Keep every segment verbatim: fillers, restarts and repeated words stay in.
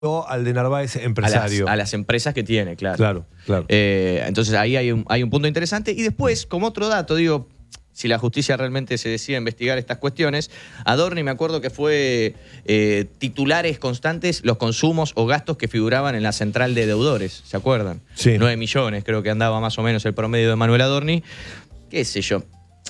o al de Narváez empresario. A las, a las empresas que tiene, claro. Claro, claro. Eh, entonces ahí hay un, hay un punto interesante. Y después, como otro dato, digo, si la justicia realmente se decide a investigar estas cuestiones, Adorni, me acuerdo que fue eh, titulares constantes los consumos o gastos que figuraban en la central de deudores, ¿se acuerdan? Sí. nueve millones, creo que andaba más o menos el promedio de Manuel Adorni. ¿Qué sé yo?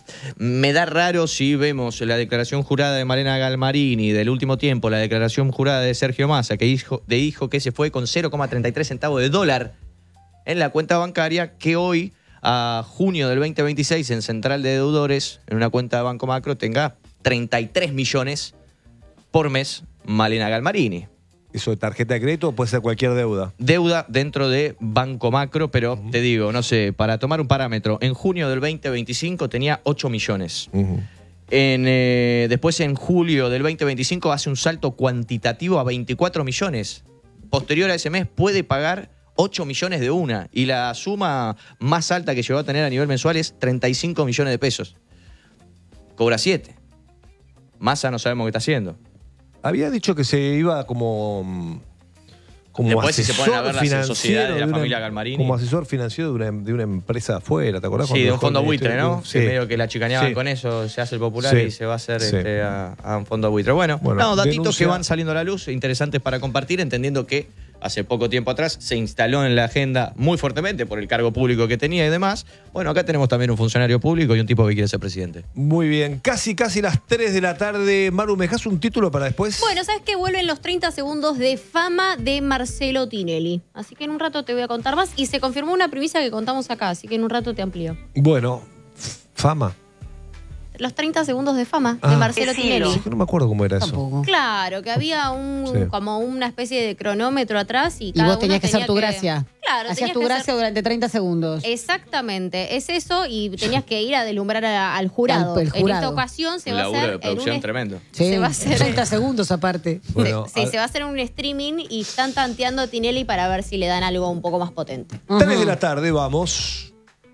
Me da raro si vemos la declaración jurada de Malena Galmarini del último tiempo, la declaración jurada de Sergio Massa, que dijo, de dijo que se fue con cero coma treinta y tres centavos de dólar en la cuenta bancaria, que hoy, a junio del veinte veintiséis, en central de deudores, en una cuenta de Banco Macro, tenga treinta y tres millones por mes Malena Galmarini. ¿Eso de tarjeta de crédito o puede ser cualquier deuda? Deuda dentro de Banco Macro, pero uh-huh. te digo, no sé, para tomar un parámetro, en junio del veinte veinticinco tenía ocho millones. Uh-huh. En, eh, después en julio del veinte veinticinco hace un salto cuantitativo a veinticuatro millones. Posterior a ese mes puede pagar ocho millones de una. Y la suma más alta que llegó a tener a nivel mensual es treinta y cinco millones de pesos. Cobra siete. Massa no sabemos qué está haciendo. Había dicho que se iba como, como Después asesor si se ponen a ver las sociedades de la de una, familia Galmarini. Como asesor financiero de una, de una empresa afuera, ¿te acordás? Sí, de un fondo buitre, ¿no? Sí. Que medio que la chicaneaban Sí. con eso, se hace el popular Sí. y se va a hacer Sí. este, a, a un fondo buitre. Bueno, bueno no, datitos denuncia... que van saliendo a la luz, interesantes para compartir, entendiendo que hace poco tiempo atrás se instaló en la agenda muy fuertemente por el cargo público que tenía y demás. Bueno, acá tenemos también un funcionario público y un tipo que quiere ser presidente. Muy bien, casi casi las tres de la tarde. Maru, ¿me dejas un título para después? Bueno, ¿sabes qué? Vuelven los treinta segundos de fama de Marcelo Tinelli. Así que en un rato te voy a contar más. Y se confirmó una primicia que contamos acá, así que en un rato te amplío. Bueno, fama. Los treinta segundos de fama Ah. de Marcelo Tinelli. Sí, que no me acuerdo cómo era Tampoco. Claro, que había un Sí. como una especie de cronómetro atrás y Y cada vos tenías uno que tenía hacer tu gracia. Claro, Hacías tenías tu que gracia hacer- durante treinta segundos. Exactamente, es eso y tenías que ir a deslumbrar a- al jurado. Al- el En jurado. esta ocasión se Un va a laburo hacer de en producción un, tremendo. Sí, se va a hacer- treinta segundos aparte. Bueno, sí, a- se va a hacer un streaming y están tanteando a Tinelli para ver si le dan algo un poco más potente. tres de la tarde, vamos.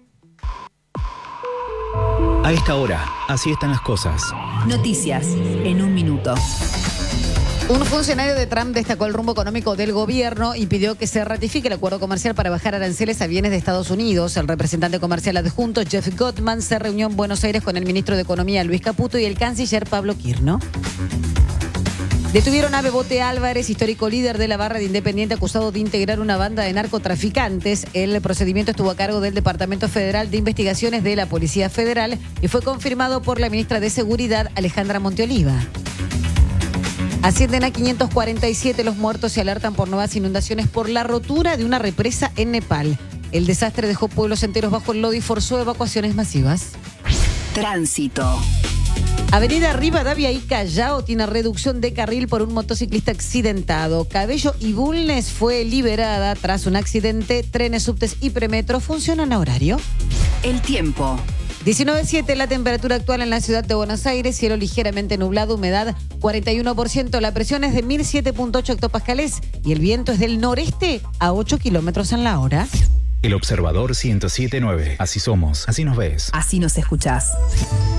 A esta hora, así están las cosas. Noticias en un minuto. Un funcionario de Trump destacó el rumbo económico del gobierno y pidió que se ratifique el acuerdo comercial para bajar aranceles a bienes de Estados Unidos. El representante comercial adjunto, Jeff Gottman, se reunió en Buenos Aires con el ministro de Economía, Luis Caputo, y el canciller Pablo Quirno. Detuvieron a Bebote Álvarez, histórico líder de la barra de Independiente, acusado de integrar una banda de narcotraficantes. El procedimiento estuvo a cargo del Departamento Federal de Investigaciones de la Policía Federal y fue confirmado por la ministra de Seguridad, Alejandra Monteoliva. Ascienden a quinientos cuarenta y siete los muertos y alertan por nuevas inundaciones por la rotura de una represa en Nepal. El desastre dejó pueblos enteros bajo el lodo y forzó evacuaciones masivas. Tránsito. Avenida Rivadavia y Callao tiene reducción de carril por un motociclista accidentado. Cabello y Bulnes fue liberada tras un accidente. Trenes, subtes y premetro funcionan a horario. El tiempo. diecinueve punto siete la temperatura actual en la ciudad de Buenos Aires, cielo ligeramente nublado, humedad cuarenta y uno por ciento, la presión es de mil siete punto ocho hectopascales y el viento es del noreste a ocho kilómetros en la hora. El Observador ciento siete punto nueve. Así somos, así nos ves. Así nos escuchás.